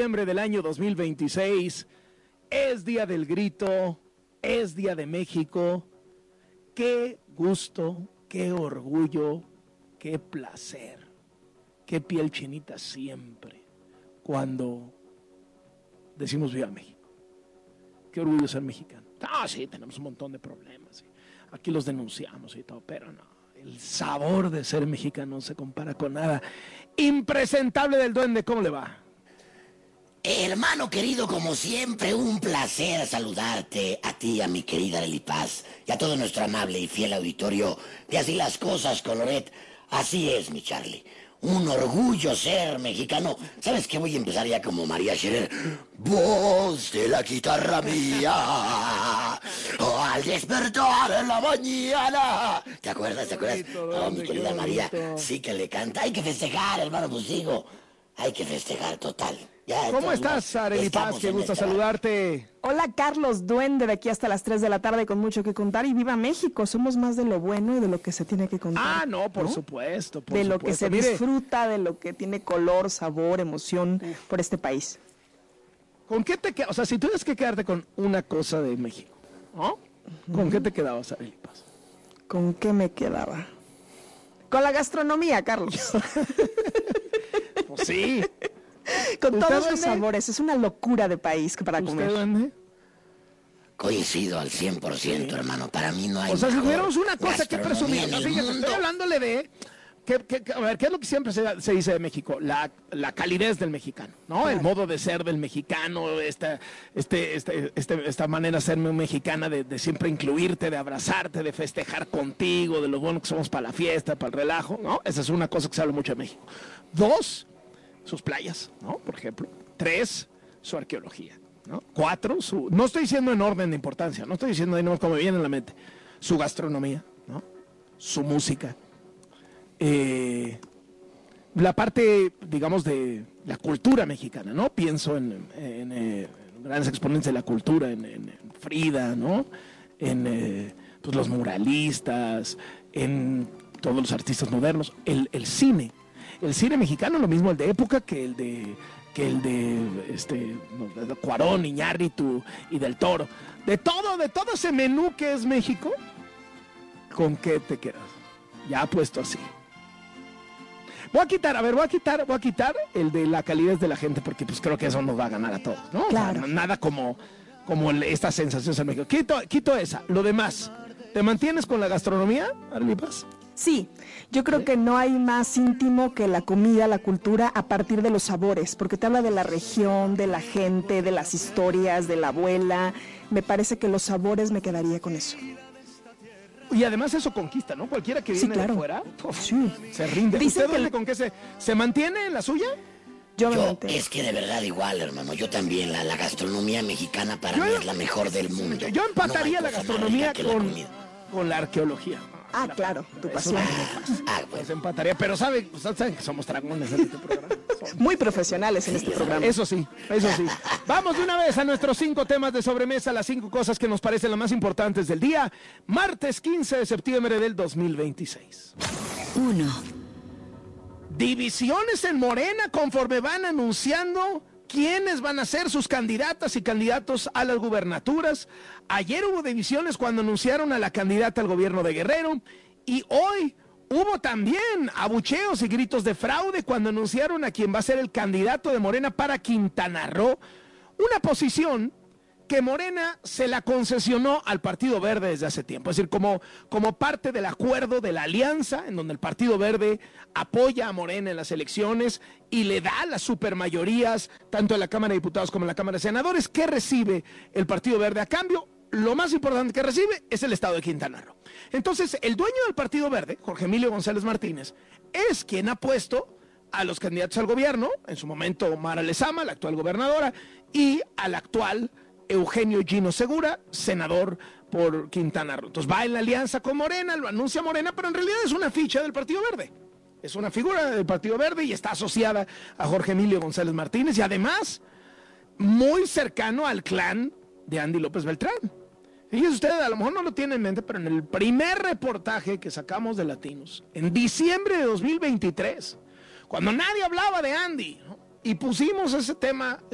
septiembre del año 2026. Es Día del Grito, es Día de México. Qué gusto, qué orgullo, qué placer, qué piel chinita siempre cuando decimos Viva México. Qué orgullo ser mexicano. Sí, tenemos un montón de problemas. Sí. Aquí los denunciamos y todo, pero no. El sabor de ser mexicano no se compara con nada. Impresentable del Duende, ¿cómo le va? Hermano querido, como siempre, un placer saludarte a ti, a mi querida Arely Paz y a todo nuestro amable y fiel auditorio de Así las Cosas, Coloret. Así es, mi Charlie. Un orgullo ser mexicano. ¿Sabes qué? Voy a empezar ya como María Scherer. Voz de la guitarra mía, al despertar en la mañana. ¿Te acuerdas? Oh, mi querida María, sí que le canta. Hay que festejar, hermano, pues digo. Hay que festejar, total. Ya, ¿cómo estás, Arely Paz? Qué gusto saludarte. Hola, Carlos Duende, de aquí hasta las 3 de la tarde con mucho que contar. Y viva México, somos más de lo bueno y de lo que se tiene que contar. No, por supuesto. De lo que se disfruta, de lo que tiene color, sabor, emoción por este país. ¿Con qué te quedas? O sea, si tuvieras que quedarte con una cosa de México, ¿no? ¿Con qué te quedabas, Arely Paz? ¿Con qué me quedaba? Con la gastronomía, Carlos. Pues sí. Con todos los sabores, es una locura de país para comer. ¿Dónde? Coincido al 100%, hermano. Para mí no hay. O sea, si tuviéramos una cosa que presumir, fíjate, estoy hablándole de. A ver, ¿qué es lo que siempre se dice de México? La calidez del mexicano, ¿no? Claro. El modo de ser del mexicano, esta manera de ser muy mexicana, de siempre incluirte, de abrazarte, de festejar contigo, de lo bueno que somos para la fiesta, para el relajo, ¿no? Esa es una cosa que se habla mucho de México. 2, sus playas, ¿no? Por ejemplo. 3, su arqueología, ¿no? 4, no estoy diciendo en orden de importancia, no estoy diciendo ahí nomás como me viene en la mente. Su gastronomía, ¿no? Su música. La parte, digamos, de la cultura mexicana, ¿no? Pienso en grandes exponentes de la cultura, en Frida, ¿no? En pues los muralistas, en todos los artistas modernos, el cine mexicano, lo mismo el de época que el de Cuarón, Iñárritu y del Toro. De todo ese menú que es México, ¿con qué te quedas? Ya puesto así. Voy a quitar el de la calidez de la gente, porque pues creo que eso nos va a ganar a todos, ¿no? Claro. O sea, nada como esta sensación en México. Quito esa. Lo demás, ¿te mantienes con la gastronomía, Arely Paz? Sí, yo creo que no hay más íntimo que la comida, la cultura, a partir de los sabores, porque te habla de la región, de la gente, de las historias, de la abuela. Me parece que los sabores me quedaría con eso. Y además eso conquista, ¿no? Cualquiera que viene de fuera, sí, se rinde. ¿Usted dónde con qué se mantiene en la suya? Yo es que de verdad igual, hermano. Yo también, la gastronomía mexicana para mí es la mejor del mundo. Yo empataría la gastronomía con la arqueología. Claro, tu pasión. Pues empataría, pero saben que somos dragones en este programa. Muy profesionales en este programa. Eso sí. Vamos de una vez a nuestros 5 temas de sobremesa, las 5 cosas que nos parecen las más importantes del día. Martes 15 de septiembre del 2026. 1. Divisiones en Morena conforme van anunciando quiénes van a ser sus candidatas y candidatos a las gubernaturas. Ayer hubo divisiones cuando anunciaron a la candidata al gobierno de Guerrero y hoy hubo también abucheos y gritos de fraude cuando anunciaron a quien va a ser el candidato de Morena para Quintana Roo, una posición que Morena se la concesionó al Partido Verde desde hace tiempo, es decir, como parte del acuerdo de la alianza en donde el Partido Verde apoya a Morena en las elecciones y le da las supermayorías tanto en la Cámara de Diputados como en la Cámara de Senadores. ¿Qué recibe el Partido Verde a cambio? Lo más importante que recibe es el estado de Quintana Roo. Entonces, el dueño del Partido Verde, Jorge Emilio González Martínez, es quien ha puesto a los candidatos al gobierno, en su momento Mara Lezama, la actual gobernadora, y al actual Eugenio Gino Segura, senador por Quintana Roo. Entonces va en la alianza con Morena, lo anuncia Morena, pero en realidad es una ficha del Partido Verde. Es una figura del Partido Verde y está asociada a Jorge Emilio González Martínez y además muy cercano al clan de Andy López Beltrán. Fíjense ustedes, a lo mejor no lo tienen en mente, pero en el primer reportaje que sacamos de Latinos, en diciembre de 2023, cuando nadie hablaba de Andy, ¿no? Y pusimos ese tema